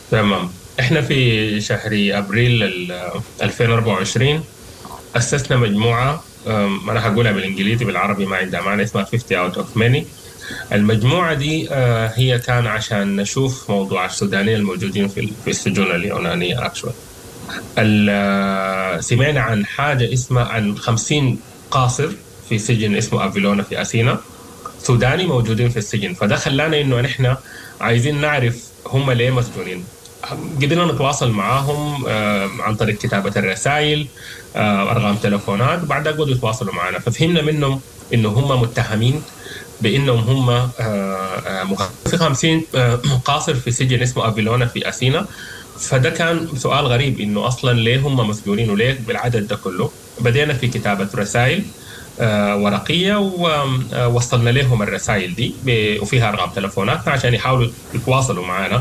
تمام. احنا في شهر ابريل 2024 اسسنا مجموعه، انا هقولها بالانجليزي، بالعربي ما عندها معنى، اسمها 50 اوت اوف ماني. المجموعه دي هي كان عشان نشوف موضوع السودانيين الموجودين في السجون اليونانيه اكشوال. سمعنا عن حاجه اسمها عن 50 قاصر في سجن اسمه افيلونا في اثينا، سوداني موجودين في السجن. فده خلانا انه نحن عايزين نعرف هم ليه مسجونين. قدرنا نتواصل معاهم عن طريق كتابة الرسائل، أرقام تلفونات، وبعدها قدروا يتواصلوا معنا. ففهمنا منهم إنه هم متهمين بإنهم هم في 50 قاصر في سجن اسمه أفيلونا في أثينا. فده كان سؤال غريب، إنه أصلا ليه هم مسجونين وليه بالعدد ده كله. بدينا في كتابة رسائل ورقية، ووصلنا لهم الرسائل دي وفيها أرقام تلفوناتنا عشان يحاولوا يتواصلوا معنا.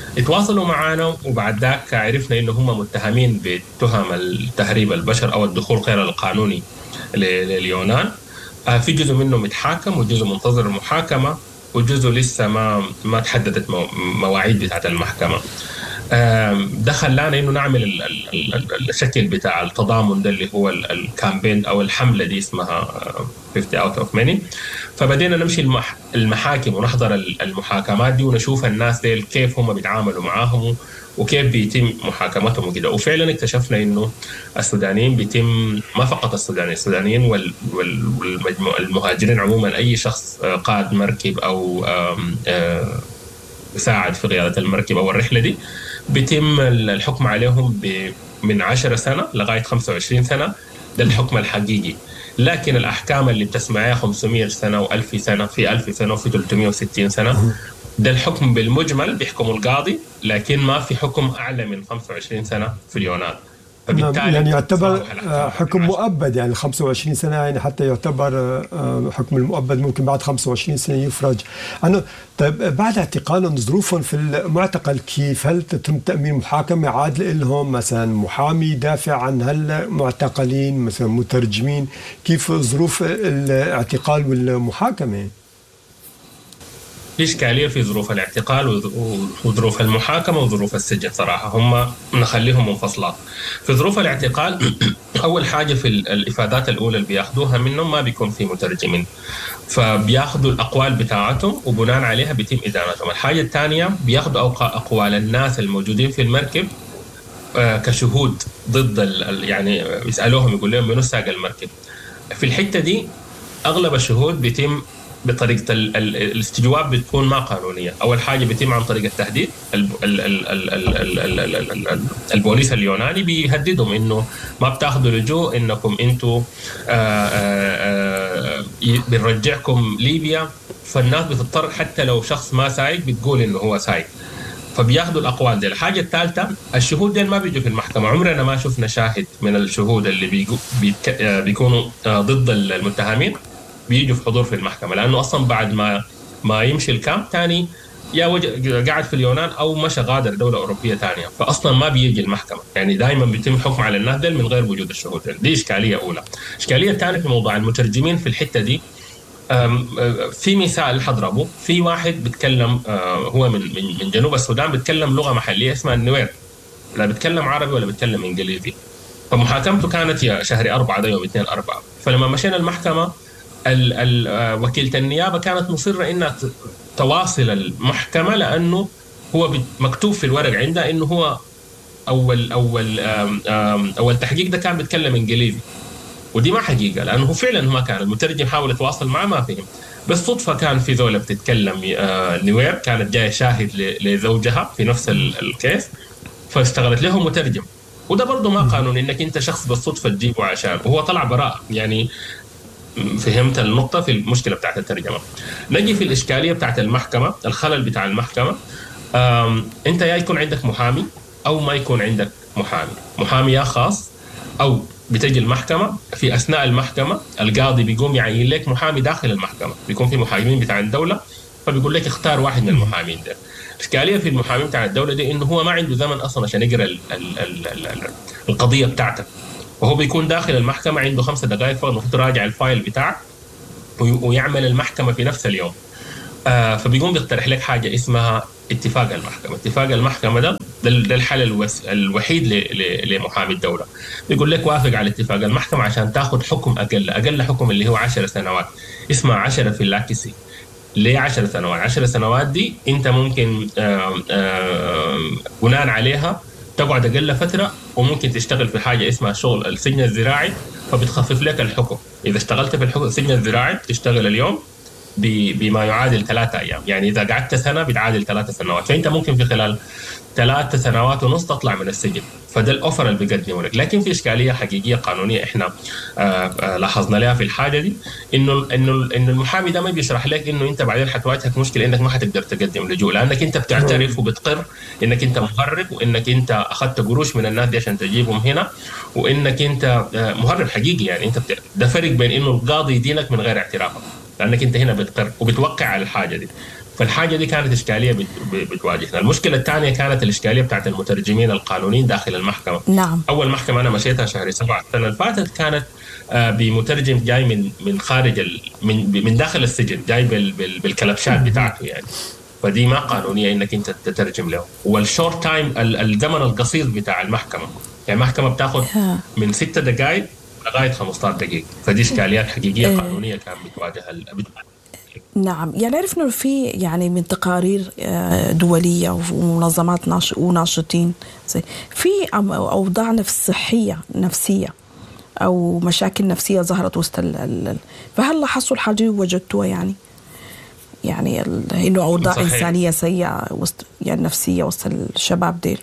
وبعد ذاك عرفنا إنه هم متهمين بتهم التهريب البشر أو الدخول غير القانوني لليونان. في جزء منهم متحاكم وجزء منتظر المحاكمة، وجزء لسه ما تحددت مواعيد بتاعت المحكمة. ده خلانا انه نعمل الشكل بتاع التضامن ده اللي هو الكامبين او الحمله دي اسمها 50 اوت اوف ماني. فبدينا نمشي المحاكم ونحضر المحاكمات دي ونشوف الناس دي كيف هم بيتعاملوا معاهم وكيف بيتم محاكمتهم وكده. وفعلا اكتشفنا انه السودانيين بيتم، ما فقط السودانيين والمهاجرين عموما، اي شخص قاد مركب او ساعد في قيادة المركب أو الرحلة دي، بيتم الحكم عليهم من 10 سنة لغاية 25 سنة. ده الحكم الحقيقي. لكن الأحكام اللي بتسمعها 500 سنة و1000 سنة، في 1000 سنة وفي 360 سنة، ده الحكم بالمجمل بيحكم القاضي، لكن ما في حكم أعلى من 25 سنة في اليونان. يعني يعتبر حكم مؤبد، يعني 25 سنة، يعني حتى يعتبر حكم المؤبد ممكن بعد 25 سنة يفرج. طيب بعد اعتقالهم ظروفهم في المعتقل كيف؟ هل تتم تأمين محاكمة عادلة لهم، مثلا محامي يدافع عن هالمعتقلين، مثلا مترجمين؟ كيف ظروف الاعتقال والمحاكمة؟ في إشكالية في ظروف الاعتقال وظروف المحاكمة وظروف السجن. صراحة هم نخليهم منفصلات. في ظروف الاعتقال أول حاجة في الإفادات الأولى اللي بياخدوها منهم ما بيكون في مترجمين، فبياخدوا الأقوال بتاعتهم وبناء عليها بيتم إدانتهم. الحاجة الثانية بياخدوا أقوال الناس الموجودين في المركب كشهود ضد يعني يسألوهم، يقول لهم منو ساق المركب. في الحتة دي أغلب الشهود بيتم بطريقة الاستجواب بتكون ما قانونية. أول حاجة بيتم عن طريق التهديد. البوليس اليوناني بيهددهم إنه ما بتاخذوا لجوء، إنكم أنتوا بنرجعكم ليبيا. فالناس بتضطر حتى لو شخص ما سايق بتقول إنه هو سايق، فبياخذوا الأقوال دي. الحاجة الثالثة، الشهود دي ما بيجوا في المحكمة. عمرنا ما شفنا شاهد من الشهود اللي بيكونوا ضد المتهمين بيجوا في حضور في المحكمة، لأنه أصلا بعد ما يمشي الكامب تاني يا قاعد في اليونان أو مشى غادر دولة أوروبية تانية، فأصلا ما بيجي المحكمة. يعني دائما بيتم حكم على الناس دل من غير وجود الشهود. دي إشكالية أولى. إشكالية ثانية في موضوع المترجمين في الحتة دي، في مثال حضربه. في واحد بيتكلم هو من جنوب السودان، بيتكلم لغة محلية اسمها النوير، لا بيتكلم عربي ولا بيتكلم إنجليزي. فمحاكمته كانت يا شهر 4 ده يوم 2/4. فلما مشينا المحكمة وكيلة النيابة كانت مصرة إنها تواصل المحكمة، لأنه هو مكتوب في الورق عندها إنه هو أول تحقيق ده كان بيتكلم إنجليزي، ودي ما حقيقة، لأنه فعلا ما كان. المترجم حاول يتواصل معه ما فهم. بس صدفة كان في ذولة بتتكلم نوير، كانت جاية شاهد لزوجها في نفس الكيس، فاشتغلت له مترجم. وده برضه ما قانوني إنك أنت شخص بالصدفة تجيبه عشان، وهو طلع براء. يعني فهمت النقطة في المشكلة بتاعت الترجمة. نجي في الإشكالية بتاعت المحكمة، الخلل بتاع المحكمة. أنت يا يكون عندك محامي أو ما يكون عندك محامي يا خاص، أو بتجي المحكمة في أثناء المحكمة القاضي بيقوم يعين لك محامي داخل المحكمة. بيكون في محامين بتاع الدولة، فبيقول لك اختار واحد من المحامين ده. الإشكالية في المحامين بتاع الدولة دي إنه هو ما عنده زمن أصلا عشان يقرأ القضية بتاعتك، وهو بيكون داخل المحكمة عنده 5 دقائق فقط المفروض يراجع الفايل بتاعك ويعمل المحكمة في نفس اليوم. فبيقوم بيقترح لك حاجة اسمها اتفاق المحكمة ده الحل الوحيد لمحامي الدولة. بيقول لك وافق على اتفاق المحكمة عشان تاخد حكم أقل حكم اللي هو 10 سنوات، اسمها 10 في اللاكسي. ليه 10 سنوات؟ 10 سنوات دي انت ممكن بناء عليها تقعد أقل فترة، وممكن تشتغل في حاجة اسمها شغل السجن الزراعي، فبتخفف لك الحكم. إذا اشتغلت في السجن الزراعي تشتغل اليوم بما يعادل 3 أيام، يعني إذا قعدت سنة بتعادل 3 سنوات، فأنت ممكن في خلال 3 سنوات ونص تطلع من السجن. فده الأوفر اللي بيقدمه لك. لكن في إشكالية حقيقية قانونية إحنا لاحظنا لها في الحاجة دي، إنه المحامي ده ما بيشرح لك إنه أنت بعدين حتواجهك مشكلة إنك ما حتقدر تقدم لجوء، لأنك أنت بتعترف وبتقر إنك أنت مهرب، وإنك أنت أخذت قروش من الناس دي عشان تجيبهم هنا، وإنك أنت مهرب حقيقي. يعني أنت ده فرق بين إنه القاضي يدينك من غير اعترافك، لأنك أنت هنا بتقر وبتوقع على الحاجة دي. فالحاجة دي كانت إشكالية بتواجهنا. المشكلة الثانية كانت الإشكالية بتاعت المترجمين القانونيين داخل المحكمة. نعم. أول محكمة أنا مشيتها شهر 7 السنة اللي فاتت كانت بمترجم جاي من خارج من داخل السجن، جاي بالكلبشات بتاعته يعني. فدي ما قانونية إنك أنت تترجم له. والشورت تايم، الزمن القصير بتاع المحكمة، يعني المحكمة بتاخد من 6 دقائق لغاية 15 دقيقة. فدي إشكاليات حقيقية قانونية كانت بتواجهها. نعم. يعني عرفنا في يعني من تقارير دولية ومنظمات وناشطين في أوضاع نفسية أو مشاكل نفسية ظهرت وسط فهل لاحظتوا الحاجة وجدتوها يعني إنه أوضاع صحيح. إنسانية سيئة وسط يعني نفسية وسط الشباب ديل؟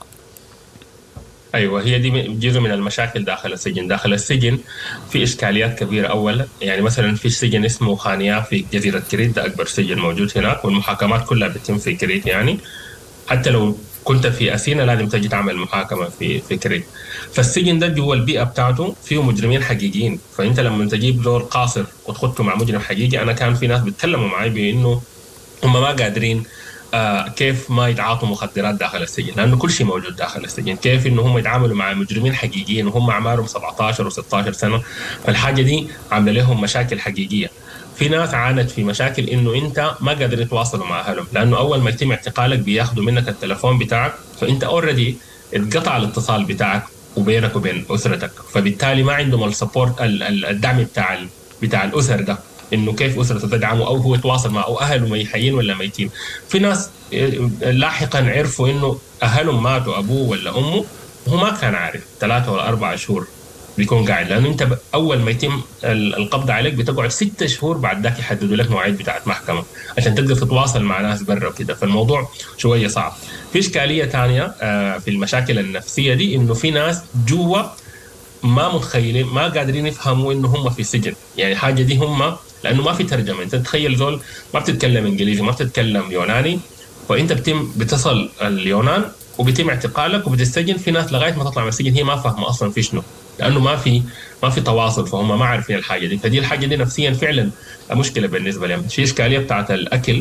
أيوة، هي دي جزء من المشاكل داخل السجن. في إشكاليات كبيرة. أولا يعني مثلا في سجن اسمه خانيا في جزيرة كريت، ده أكبر سجن موجود هناك، والمحاكمات كلها بتتم في كريت. يعني حتى لو كنت في أثينا لازم تجي تعمل محاكمة في كريت. فالسجن ده جوا البيئة بتاعته فيه مجرمين حقيقيين، فأنت لما تجيب دور قاصر وتخطه مع مجرم حقيقي، أنا كان في ناس بيتكلموا معي بأنه هم ما قادرين كيف ما يتعاطوا مخدرات داخل السجن، لأنه كل شيء موجود داخل السجن. كيف إنه هم يتعاملوا مع مجرمين حقيقيين وهم أعمارهم 17 و16 سنة. فالحاجة دي عاملة لهم مشاكل حقيقية. في ناس عانت في مشاكل إنه أنت ما قادر يتواصلوا مع أهلهم، لأنه أول ما يتم اعتقالك بياخدوا منك التلفون بتاعك، فأنت أوريدي اتقطع الاتصال بتاعك وبينك وبين أسرتك، فبالتالي ما عندهم السبورت الدعم بتاع الأسر ده، إنه كيف أسرته تدعمه أو هو يتواصل مع أو أهله حيين ولا ميتين. في ناس لاحقا عرفوا إنه أهلهم ماتوا، أبوه ولا أمه، وهو ما كان عارف 3 ولا 4 شهور بيكون قاعد، لأنه أنت أول ما يتم القبض عليك بتقعد 6 شهور بعد ذاك يحددوا لك مواعيد بتاعت محكمة عشان تقدر تتواصل مع ناس برا وكده. فالموضوع شوية صعب. في إشكالية تانية في المشاكل النفسية دي، إنه في ناس جوا ما متخيلين، ما قادرين يفهموا إنه هم في سجن. يعني حاجة دي هم لأنه ما في ترجمة. أنت تتخيل زول ما بتتكلم إنجليزي، ما بتتكلم يوناني، فأنت بتصل اليونان وبيتم اعتقالك وبتستجن. في ناس لغاية ما تطلع من السجن هي ما فاهمة أصلا في شنو، لأنه ما في تواصل، فهم ما عارفين الحاجة دي. فدي الحاجة دي نفسيا فعلا مشكلة بالنسبة لهم. في إشكالية بتاعت الأكل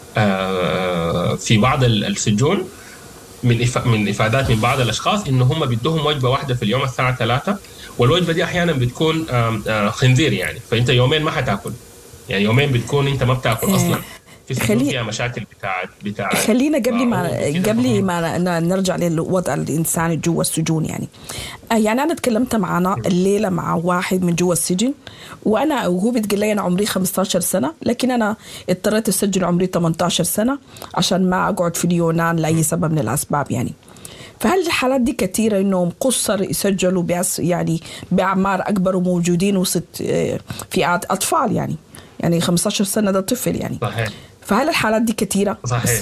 في بعض السجون، من إفادات من بعض الأشخاص إنه هم بيدوهم وجبة واحدة في اليوم الساعة 3، والوجبة دي أحيانا بتكون خنزير يعني، فأنت يومين ما حتاكل، يعني يومين بتكون أنت ما بتاكل أصلا. فيها مشاكل بتاع خلينا قبل ما نرجع للوضع الإنساني جوا السجون. يعني أنا تكلمت معنا الليلة مع واحد من جوا السجن، وهو بتقول لي أنا عمري 15 سنة، لكن أنا اضطريت أسجل عمري 18 سنة عشان ما أقعد في اليونان لأي سبب من الأسباب. يعني فهل الحالات دي كثيرة إنهم قصر يسجلوا يعني بأعمار أكبر وموجودين وسط فئات أطفال، يعني 15 سنة ده طفل يعني. صحيح. فهل الحالات دي كثيرة؟ صحيح.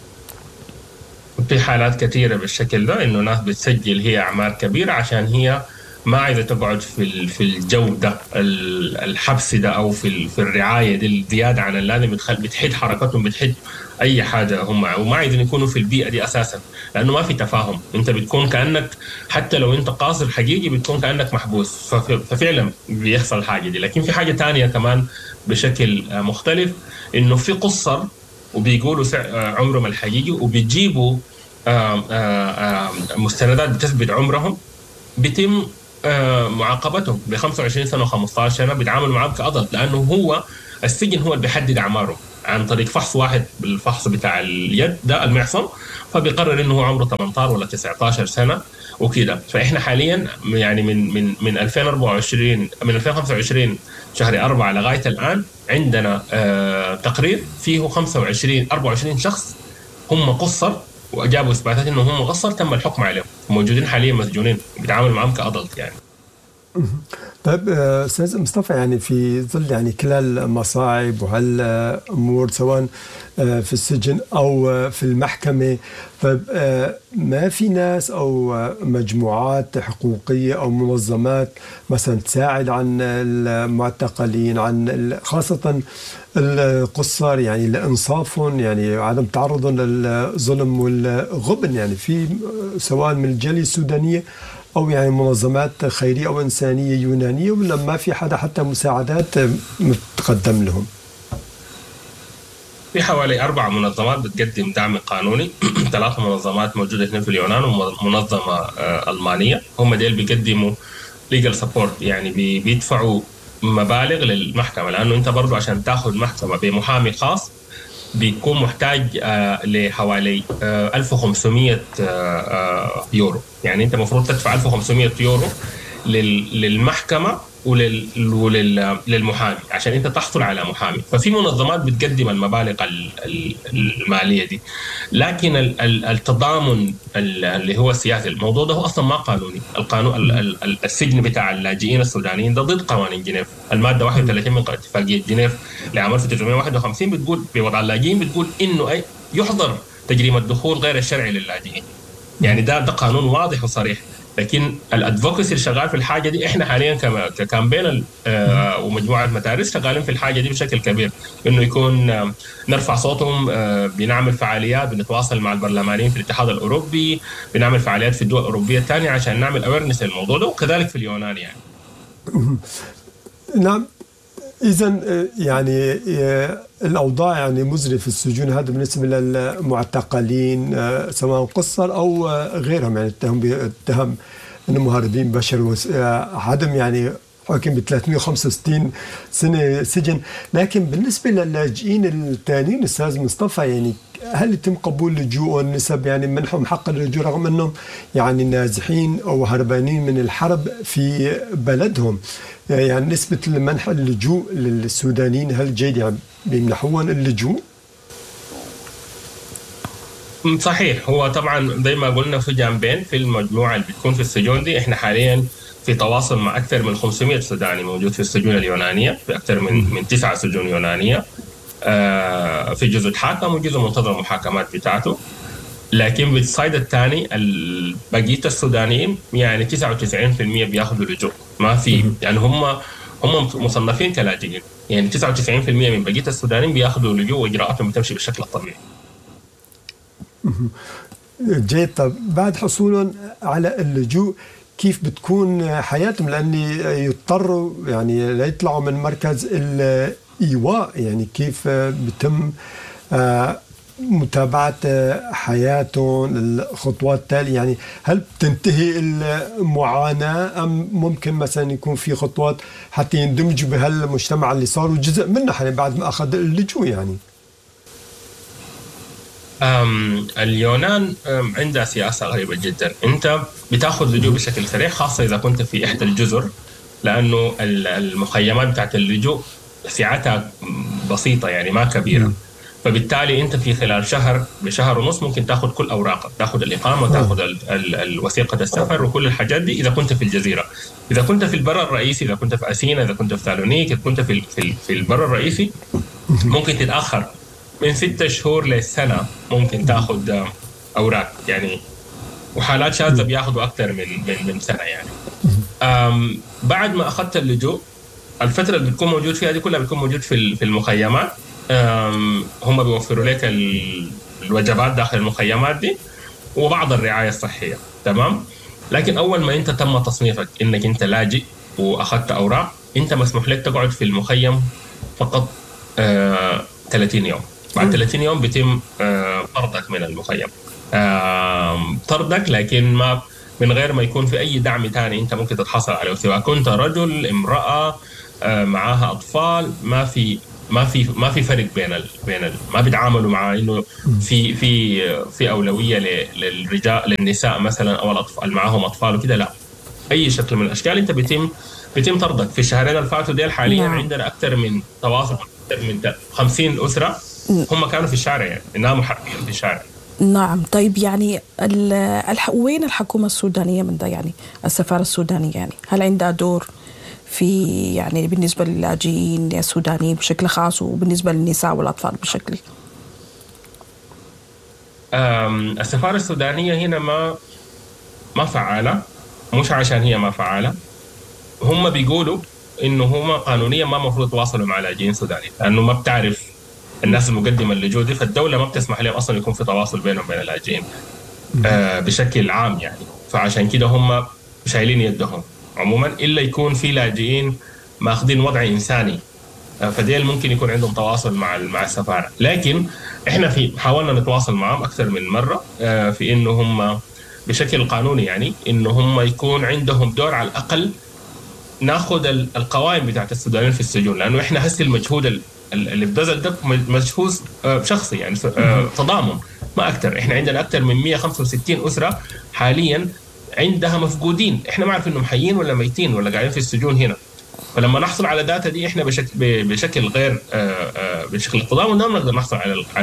في حالات كثيرة بالشكل ده، إنه ناس بتسجل هي أعمار كبيرة عشان هي ما عايزة تقعد في الجو ده، الحبس ده، أو في الرعاية دي الزيادة عن اللازم، بتحد حركتهم، بتحد أي حاجة هم، وما عايزين يكونوا في البيئة دي أساسا، لأنه ما في تفاهم. أنت بتكون كأنك حتى لو أنت قاصر حقيقي بتكون كأنك محبوس، ففعلا بيحصل حاجة دي. لكن في حاجة تانية كمان بشكل مختلف، إنه في قصر وبيقولوا عمرهم الحقيقي، وبيجيبوا مستندات بتثبت عمرهم، بيتم معاقبتهم ب 25 سنه و15 سنه، بيتعاملوا معاه كأضل، لانه هو السجن هو اللي بيحدد اعماره عن طريق فحص واحد بالفحص بتاع اليد ده المعصم، فبيقرر انه هو عمره 18 ولا 19 سنه وكده. فاحنا حاليا يعني من 2024 من 2025 شهر 4 لغايه الان عندنا تقرير فيه 24 شخص هم قصر واجابوا اثباتات انه هم قصر، تم الحكم عليهم، موجودين حاليا مسجونين بيتعاملوا معهم كأضلت يعني. طيب استاذ مصطفى، يعني في ظل يعني كل المصاعب وهالامور سواء في السجن او في المحكمه، طيب ما في ناس او مجموعات حقوقيه او منظمات مثلا تساعد عن المعتقلين، عن خاصه القصار، يعني لانصافهم، يعني عدم تعرضهم للظلم والغبن، يعني في سواء من الجاليه السودانيه أو يعني منظمات خيرية أو إنسانية يونانية، ولا ما في حدا حتى مساعدات متقدم لهم؟ في حوالي 4 منظمات بتقدم دعم قانوني 3 منظمات موجودة هنا في اليونان ومنظمة ألمانية، هم ديل بيقدموا legal support، يعني بيدفعوا مبالغ للمحكمة، لأنه أنت برضو عشان تاخذ محكمة بمحامي خاص بيكون محتاج لحوالي 1500 يورو، يعني انت المفروض تدفع 1500 يورو للمحكمة وللمحامي عشان انت تحصل على محامي. ففي منظمات بتقدم المبالغ المالية دي، لكن التضامن اللي هو السياسي، الموضوع ده هو اصلا ما قانوني. القانون السجن بتاع اللاجئين السودانيين ده ضد قوانين جنيف. المادة 31 من اتفاقية جنيف لعام 1951 بتقول بوضع اللاجئين، بتقول انه يحظر تجريم الدخول غير الشرعي للاجئين، يعني ده قانون واضح وصريح. لكن الادفوكسي اللي شغال في الحاجه دي، احنا حاليا ككامبين ومجموعه مدارس شغالين في الحاجه دي بشكل كبير، انه يكون نرفع صوتهم، بنعمل فعاليات، بنتواصل مع البرلمانيين في الاتحاد الاوروبي، بنعمل فعاليات في الدول الاوروبيه الثانيه عشان نعمل اويرنس للموضوع ده، وكذلك في اليونان يعني. نعم، إذن يعني الأوضاع يعني مزرية في السجون، هذا بالنسبة للمعتقلين سواء قصر أو غيرهم، يعني اتهم أنهم مهربين بشر، عدم يعني حكم ب 365 سنة سجن. لكن بالنسبة للاجئين الثانيين أستاذ مصطفى، يعني هل يتم قبول لجوءهم، نسب يعني منحهم حق اللجوء رغم أنهم يعني نازحين أو هربانين من الحرب في بلدهم؟ يعني نسبة منح اللجوء للسودانيين هل جيد، يعني بيمنحون اللجوء؟ صحيح، هو طبعا زي ما قلنا في جانبين في المجموعة اللي بتكون في السجون دي. احنا حاليا في تواصل مع أكثر من 500 سوداني موجود في السجون اليونانية، في أكثر من 9 سجون يونانية، في جزء تحاكم وجزء منتظر المحاكمات بتاعته. لكن بالصيد الثاني بقية السودانيين يعني 99% بياخذوا لجوء، ما في يعني هم مصنفين كلاجئين، يعني 99% من بقية السودانيين بياخذوا لجوء وإجراءاتهم بتمشي بالشكل الطبيعي. جيد. طب بعد حصولهم على اللجوء كيف بتكون حياتهم؟ لأن يضطروا يعني ليطلعوا من مركز الإيواء، يعني كيف بتم متابعة حياتهم، الخطوات التالية؟ يعني هل تنتهي المعاناة أم ممكن مثلا يكون في خطوات حتى يندمجوا بهالمجتمع اللي صاروا جزء منه يعني بعد ما أخذ اللجوء؟ يعني اليونان عندها سياسة غريبة جدا، أنت بتاخذ لجوء بشكل سريع، خاصة إذا كنت في إحدى الجزر، لأنه المخيمات بتاعت اللجوء سعتها بسيطة يعني ما كبيرة، فبالتالي أنت في خلال بشهر ونص ممكن تاخذ كل أوراقك، تاخذ الإقامة وتاخذ الوثيقة السفر وكل الحاجات دي إذا كنت في الجزيرة. إذا كنت في البر الرئيسي، إذا كنت في أثينا، إذا كنت في ثالونيك، إذا كنت في البر الرئيسي، ممكن تتأخر من 6 شهور لسنة، ممكن تاخذ أوراق يعني، وحالات شاذة بياخذوا أكثر من سنة يعني. بعد ما أخذت اللجوء، الفترة اللي بتكون موجود فيها دي كلها بتكون موجود في المخيمات. هم بيوفروا لك الوجبات داخل المخيمات دي وبعض الرعاية الصحية، تمام. لكن أول ما أنت تم تصنيفك إنك أنت لاجئ وأخذت أوراق، أنت مسموح لك تقعد في المخيم فقط 30 يوم. بعد 30 يوم بيتم طردك من المخيم، طردك، لكن من غير ما يكون في أي دعم تاني أنت ممكن تتحصل عليه، سواء كنت رجل امرأة معها أطفال. ما في فرق بين ما بيتعاملوا مع إنه في أولوية للرجال للنساء مثلا أو الأطفال معهم أطفال وكده. لا، أي شكل من الأشكال أنت بيتم طردك. في الشهرين اللي فاتوا ديل حاليا عندنا أكثر من تواصل من 50 أسرة هم كانوا في الشارع، يعني إنها محرمين في الشارع. نعم. طيب يعني وين الحكومة السودانية من ده؟ يعني السفارة السودانية يعني هل عندها دور في يعني بالنسبة للاجئين السودانيين بشكل خاص وبالنسبة للنساء والأطفال بشكل؟ السفارة السودانية هنا ما فعالة، مش عشان هي ما فعالة، هم بيقولوا إنه هم قانونيا ما مفروض يتواصلوا مع لاجئين سودانيين، لأنه ما بتعرف الناس المقدمة اللجوء دي، فالدولة ما بتسمح لهم أصلا يكون في تواصل بينهم وبين اللاجئين بشكل عام يعني. فعشان كده هم شايلين يدهم عموما، إلا يكون في لاجئين ماخذين وضع إنساني، فديل ممكن يكون عندهم تواصل مع السفارة. لكن إحنا حاولنا نتواصل معهم أكثر من مرة في إنه هم بشكل قانوني يعني إنه هم يكون عندهم دور على الأقل ناخذ القوائم بتاعت السودانيين في السجون، لأنه إحنا هسه المجهود اللي بذل ده مجهود شخصي يعني تضامن ما أكثر. إحنا عندنا أكثر من 165 أسرة حاليا عندها مفقودين، إحنا ما عارف إنهم حيين ولا ميتين ولا قاعدين في السجون هنا. فلما نحصل على داتا دي إحنا بشكل غير بشكل التضامن ده نقدر نحصل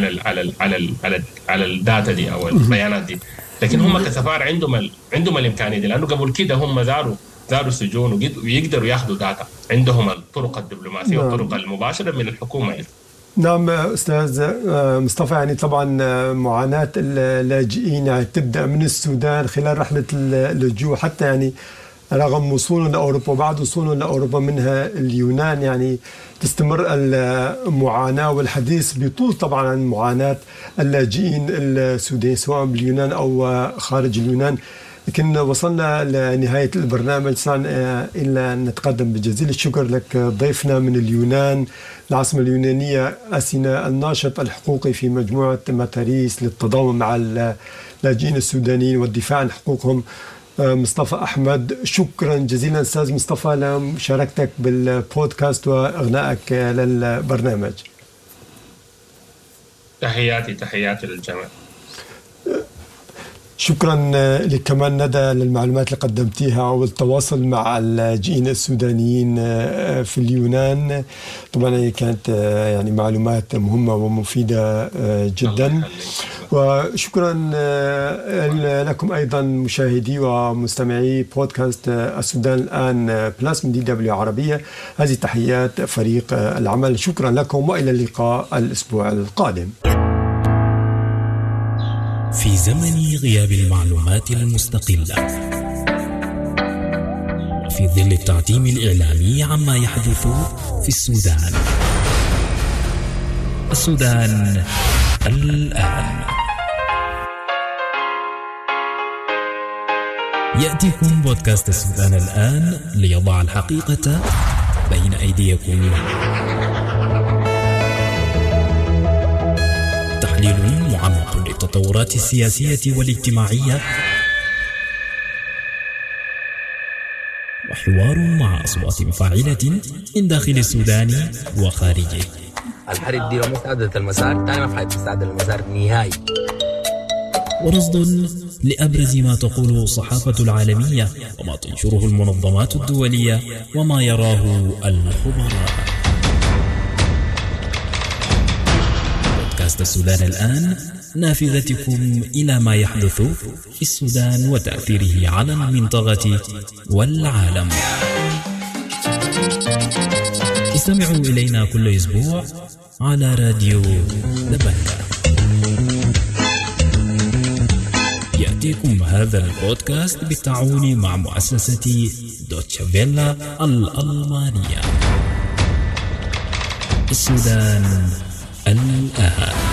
على الداتا دي أو البيانات دي. لكن هم كسفارة عندهم الإمكانية دي، لأنه قبل كده هم زاروا السجون ويقدروا ياخذوا داتا، عندهم الطرق الدبلوماسية والطرق المباشرة من الحكومة. نعم أستاذ مصطفى، يعني طبعا معاناة اللاجئين يعني تبدأ من السودان خلال رحلة اللجوء حتى يعني رغم وصولهم لأوروبا وبعد وصولهم لأوروبا منها اليونان، يعني تستمر المعاناة والحديث بيطول طبعا عن معاناة اللاجئين السودانيين سواء باليونان أو خارج اليونان. لكن وصلنا لنهاية البرنامج، إلا أن نتقدم بجزيل الشكر لك ضيفنا من اليونان العاصمة اليونانية أثينا، الناشط الحقوقي في مجموعة ماتاريس للتضامن مع اللاجئين السودانيين والدفاع عن حقوقهم، مصطفى أحمد. شكرا جزيلا أستاذ مصطفى لمشاركتك بالبودكاست وإغنائك للبرنامج. تحياتي للجميع. شكرا لك كمان ندى للمعلومات اللي قدمتيها والتواصل مع اللاجئين السودانيين في اليونان. طبعا هي كانت يعني معلومات مهمة ومفيدة جدا. وشكرا لكم أيضا مشاهدي ومستمعي بودكاست السودان الآن بلاس من DW عربية. هذه تحيات فريق العمل، شكرا لكم وإلى اللقاء الأسبوع القادم. في زمن غياب المعلومات المستقلة وفي ظل التعتيم الإعلامي عما يحدث في السودان الآن يأتيكم بودكاست السودان الآن ليضع الحقيقة بين أيديكم. تحليل معمق للتطورات السياسية والاجتماعية وحوار مع أصوات فاعلة من داخل السودان وخارجه. الحرب دي لو مساعدة المسار تاني ما فحيت تساعد المسار نهائي. ورصد لأبرز ما تقوله الصحافة العالمية وما تنشره المنظمات الدولية وما يراه الخبراء. بودكاست السودان الآن، نافذتكم إلى ما يحدث في السودان وتأثيره على المنطقة والعالم. استمعوا إلينا كل أسبوع على راديو دبنكة. يأتيكم هذا البودكاست بالتعاون مع مؤسسة دوتشه فيلا الألمانية. السودان الآن.